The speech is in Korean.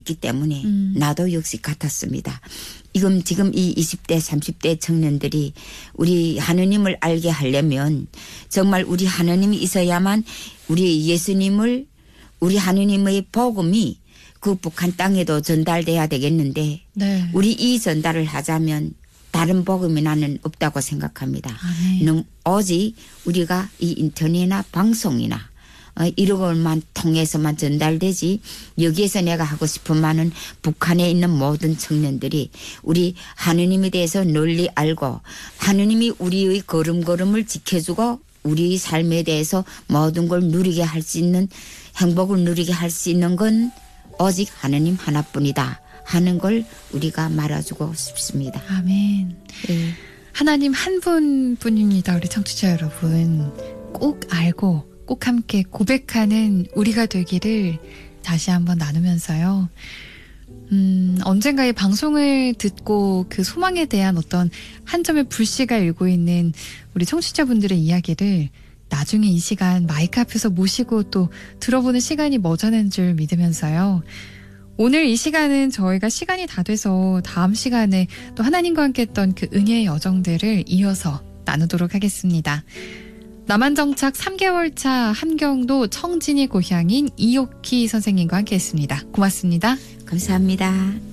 있기 때문에 나도 역시 같았습니다. 지금 이 20대 30대 청년들이 우리 하느님을 알게 하려면 정말 우리 하느님이 있어야만 우리 예수님을 우리 하느님의 복음이 그 북한 땅에도 전달돼야 되겠는데 네. 우리 이 전달을 하자면 다른 복음이 나는 없다고 생각합니다. 오직 우리가 이 인터넷이나 방송이나 이런 것만 통해서만 전달되지 여기에서 내가 하고 싶은 말은 북한에 있는 모든 청년들이 우리 하느님에 대해서 널리 알고 하느님이 우리의 걸음걸음을 지켜주고 우리의 삶에 대해서 모든 걸 누리게 할 수 있는 행복을 누리게 할 수 있는 건 오직 하느님 하나뿐이다 하는 걸 우리가 말해주고 싶습니다. 아멘. 네. 하나님 한 분뿐입니다. 우리 청취자 여러분. 꼭 알고 꼭 함께 고백하는 우리가 되기를 다시 한번 나누면서요. 언젠가 이 방송을 듣고 그 소망에 대한 어떤 한 점의 불씨가 일고 있는 우리 청취자분들의 이야기를 나중에 이 시간 마이크 앞에서 모시고 또 들어보는 시간이 머저는 줄 믿으면서요. 오늘 이 시간은 저희가 시간이 다 돼서 다음 시간에 또 하나님과 함께 했던 그 은혜의 여정들을 이어서 나누도록 하겠습니다. 남한정착 3개월 차 함경도 청진이 고향인 이옥희 선생님과 함께 했습니다. 고맙습니다. 감사합니다.